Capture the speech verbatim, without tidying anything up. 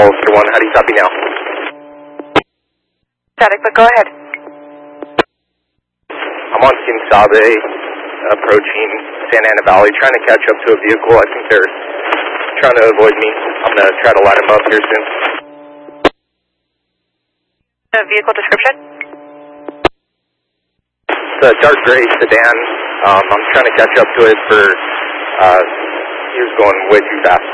Hollister one, how do you copy now? Static, but go ahead. I'm on Kinsabe, approaching Santa Ana Valley, trying to catch up to a vehicle. I think they're trying to avoid me. I'm going to try to light them up here soon. The vehicle description? It's a dark gray sedan. Um, I'm trying to catch up to it for, uh, he was going way too fast.